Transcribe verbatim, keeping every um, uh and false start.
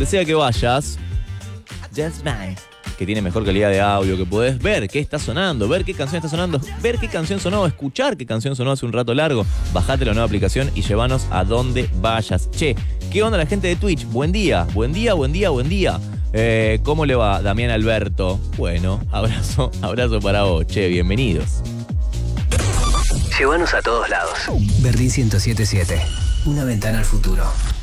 donde sea que vayas, Just Mine, que tiene mejor calidad de audio, que podés ver qué está sonando, ver qué canción está sonando, ver qué canción sonó, escuchar qué canción sonó hace un rato largo. Bajate la nueva aplicación y llévanos a donde vayas. Che, ¿qué onda la gente de Twitch? Buen día, buen día, buen día, buen día. Eh, ¿Cómo le va, Damián Alberto? Bueno, abrazo, abrazo para vos. Che, bienvenidos. Llévanos a todos lados. Verdín ciento siete punto siete. Una ventana al futuro.